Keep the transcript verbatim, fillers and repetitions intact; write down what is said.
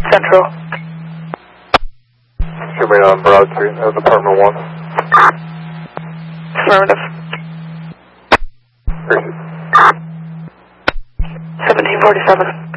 Central. Should be on Broad Street, that's apartment one. Affirmative. Appreciate it. seventeen forty-seven.